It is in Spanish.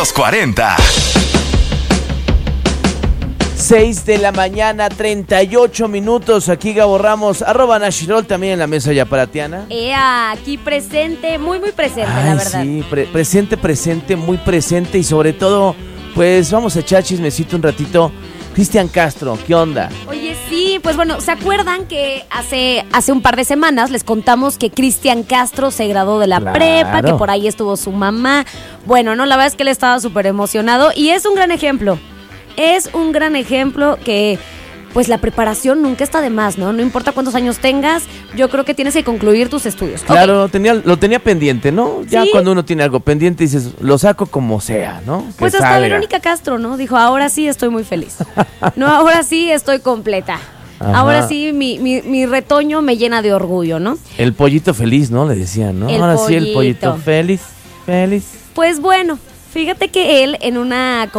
Los 40. 6 de la mañana, 38 minutos. Aquí Gabo Ramos, @Nashirol, también en la mesa ya para Tiana. Aquí presente, muy presente, la verdad. Sí, presente, muy presente. Y sobre todo, pues vamos a echar chismecito un ratito. Cristian Castro, ¿qué onda? Oye, sí, pues bueno, ¿se acuerdan que hace un par de semanas les contamos que Cristian Castro se graduó de la prepa, que por ahí estuvo su mamá? Bueno, no, la verdad es que él estaba súper emocionado y es un gran ejemplo. Es un gran ejemplo que, pues, la preparación nunca está de más, ¿no? No importa cuántos años tengas, yo creo que tienes que concluir tus estudios. Claro, okay. lo tenía pendiente, ¿no? Ya ¿Sí? Cuando uno tiene algo pendiente dices, lo saco como sea, ¿no? Que pues hasta salga. Verónica Castro, ¿no? Dijo, ahora sí estoy muy feliz. No, ahora sí estoy completa. Ajá. Ahora sí mi retoño me llena de orgullo, ¿no? El pollito feliz, ¿no? Le decían, ¿no? Ahora sí, el pollito feliz. Pues bueno, fíjate que él en una